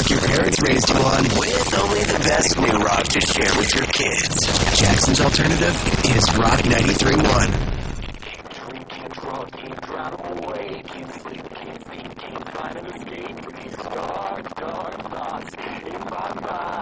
rock your parents raised you on, with only the best new rock to share with your kids. Jackson's alternative is Rock 93.1. Keep drunk, keep drive away, keep sleep, keep find an escape, these dark, dark thoughts in my mind.